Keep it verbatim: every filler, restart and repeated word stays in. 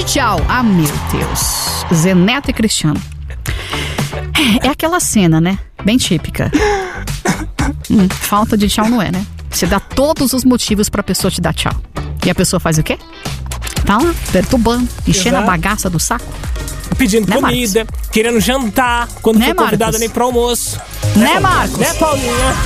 tchau. Ah, meu Deus. Zeneto e Cristiano. É aquela cena, né? Bem típica. Hum, falta de tchau não é, né? Você dá todos os motivos pra pessoa te dar tchau. E a pessoa faz o quê? Tá lá, perturbando, enchendo Exato. a bagaça do saco. Pedindo né, comida, Marcos? Querendo jantar, quando né, foi convidada nem pro almoço. Né, Marcos? Né, Paulinha?